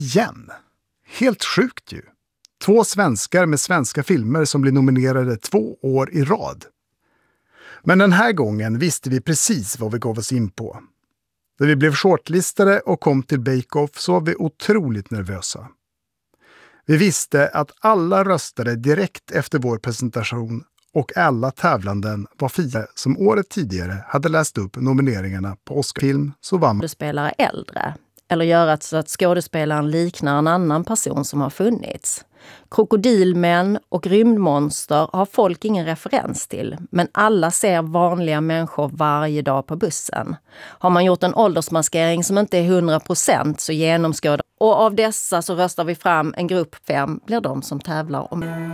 Igen. Helt sjukt ju. 2 svenskar med svenska filmer som blir nominerade 2 år i rad. Men den här gången visste vi precis vad vi gav oss in på. När vi blev shortlistade och kom till Bake Off så var vi otroligt nervösa. Vi visste att alla röstade direkt efter vår presentation och alla tävlanden var 4 som året tidigare hade läst upp nomineringarna på Oscarfilm så vann man. Skådespelare äldre eller göra så att skådespelaren liknar en annan person som har funnits. Krokodilmän och rymdmonster har folk ingen referens till, men alla ser vanliga människor varje dag på bussen. Har man gjort en åldersmaskering som inte är 100% så genomskådar, och av dessa så röstar vi fram en grupp 5 blir de som tävlar om.